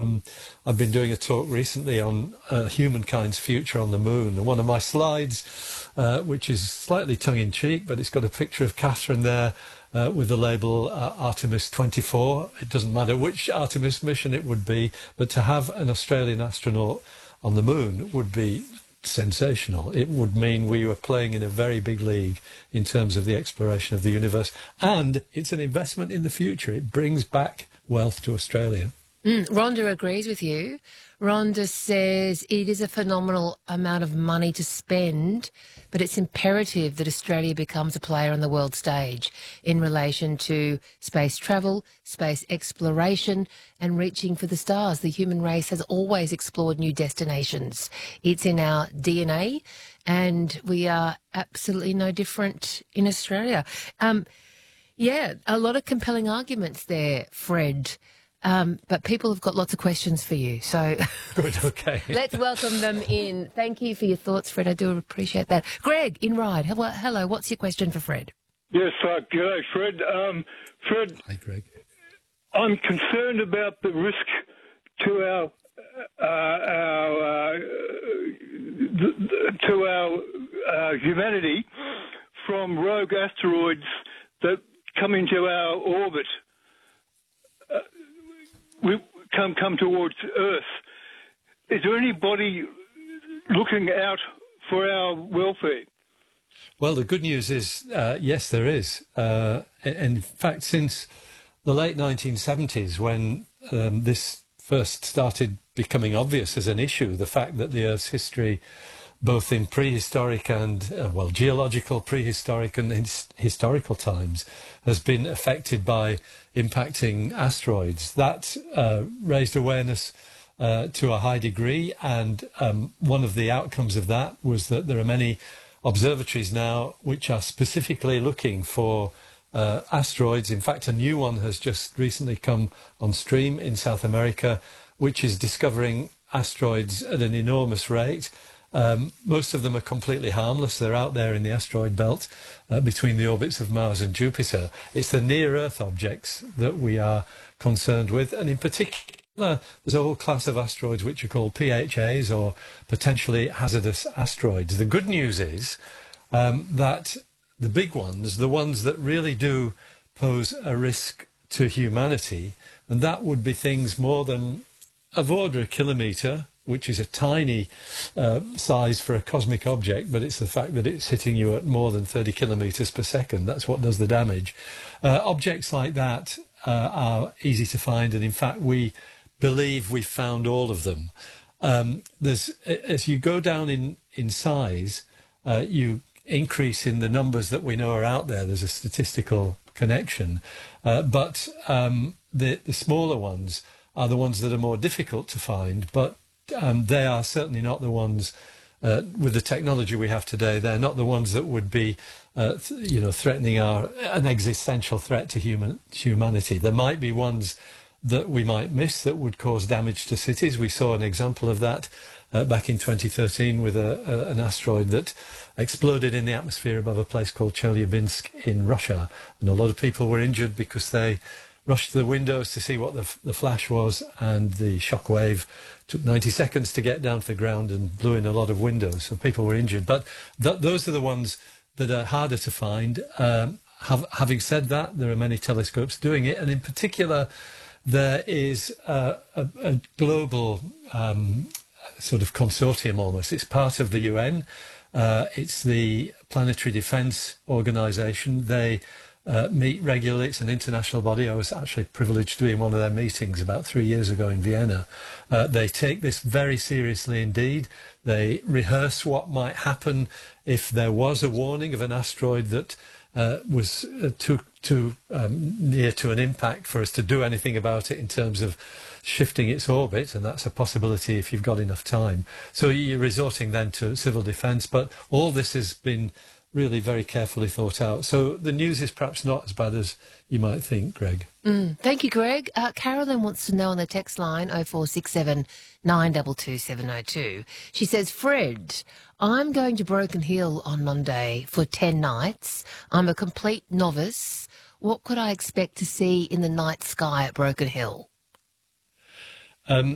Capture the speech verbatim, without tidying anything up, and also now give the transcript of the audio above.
Um, I've been doing a talk recently on uh, humankind's future on the moon, and one of my slides, uh, which is slightly tongue-in-cheek, but it's got a picture of Catherine there uh, with the label uh, Artemis twenty-four. It doesn't matter which Artemis mission it would be, but to have an Australian astronaut on the moon would be sensational. It would mean we were playing in a very big league in terms of the exploration of the universe, and it's an investment in the future. It brings back wealth to Australia. Mm, Rhonda agrees with you. Rhonda says it is a phenomenal amount of money to spend, but it's imperative that Australia becomes a player on the world stage in relation to space travel, space exploration and reaching for the stars. The human race has always explored new destinations. It's in our D N A, and we are absolutely no different in Australia. Um, yeah, a lot of compelling arguments there, Fred. Um, but people have got lots of questions for you, so Good, okay. let's welcome them in. Thank you for your thoughts, Fred. I do appreciate that. Greg, in Ryde, hello, hello. What's your question for Fred? Yes, uh, g'day, Fred. Um, Fred, Hi, Greg. I'm concerned about the risk to our uh, our uh, to our uh, humanity from rogue asteroids that come into our orbit. Uh, we come come towards Earth. Is there anybody looking out for our welfare? Well, the good news is, uh, yes, there is. Uh, in fact, since the late nineteen seventies, when um, this first started becoming obvious as an issue, the fact that the Earth's history, both in prehistoric and, uh, well, geological, prehistoric and his historical times, has been affected by impacting asteroids. That uh, raised awareness uh, to a high degree, and um, one of the outcomes of that was that there are many observatories now which are specifically looking for uh, asteroids. In fact, a new one has just recently come on stream in South America, which is discovering asteroids at an enormous rate. Um, most of them are completely harmless. They're out there in the asteroid belt uh, between the orbits of Mars and Jupiter. It's the near-Earth objects that we are concerned with, and in particular, there's a whole class of asteroids which are called P H As, or potentially hazardous asteroids. The good news is um, that the big ones, the ones that really do pose a risk to humanity, and that would be things more than of order a kilometre, which is a tiny uh, size for a cosmic object, but it's the fact that it's hitting you at more than thirty kilometres per second. That's what does the damage. Uh, objects like that uh, are easy to find, and in fact we believe we've found all of them. Um, there's, as you go down in, in size, uh, you increase in the numbers that we know are out there. There's a statistical connection. Uh, but um, the, the smaller ones are the ones that are more difficult to find, but um, they are certainly not the ones, uh, with the technology we have today, they're not the ones that would be, uh, th you know, threatening our, an existential threat to human humanity. There might be ones that we might miss that would cause damage to cities. We saw an example of that uh, back in twenty thirteen with a, a, an asteroid that exploded in the atmosphere above a place called Chelyabinsk in Russia, and a lot of people were injured because they rushed to the windows to see what the, the flash was, and the shock wave took ninety seconds to get down to the ground and blew in a lot of windows, so people were injured. But th those are the ones that are harder to find. Um, have, having said that, there are many telescopes doing it, and in particular there is a, a, a global um, sort of consortium almost. It's part of the U N. Uh, it's the Planetary Defence Organisation. They Uh, meet regularly. It's an international body. I was actually privileged to be in one of their meetings about three years ago in Vienna. Uh, they take this very seriously indeed. They rehearse what might happen if there was a warning of an asteroid that uh, was uh, too, too um, near to an impact for us to do anything about it in terms of shifting its orbit, and that's a possibility if you've got enough time. So you're resorting then to civil defence, but all this has been really very carefully thought out. So the news is perhaps not as bad as you might think, Greg. Mm, thank you, Greg. Uh, Carolyn wants to know on the text line oh four six seven, nine two two, seven oh two. She says, Fred, I'm going to Broken Hill on Monday for ten nights. I'm a complete novice. What could I expect to see in the night sky at Broken Hill? Um,